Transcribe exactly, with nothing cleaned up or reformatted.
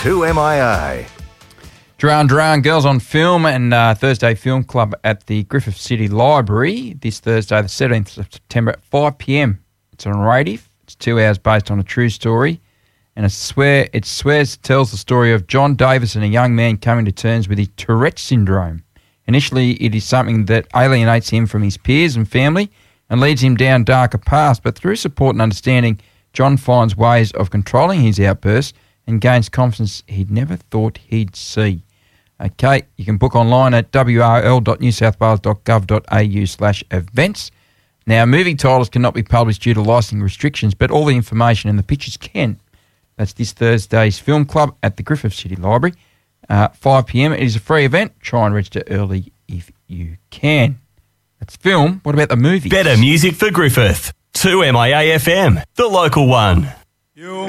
two M I A. Duran Duran Girls on Film and uh, Thursday Film Club at the Griffith City Library this Thursday, the seventeenth of September at five p.m. It's on Radiff. It's two hours based on a true story. And it, swear, it swears tells the story of John Davison, a young man coming to terms with his Tourette syndrome. Initially, it is something that alienates him from his peers and family and leads him down darker paths. But through support and understanding, John finds ways of controlling his outbursts and gains confidence he'd never thought he'd see. Okay, you can book online at w r l dot new south wales dot gov dot a u slash events. Now, movie titles cannot be published due to licensing restrictions, but all the information and the pictures can. That's this Thursday's Film Club at the Griffith City Library, uh, five p.m. It is a free event. Try and register early if you can. That's film. What about the movies? Better music for Griffith. two M I A F M, the local one. You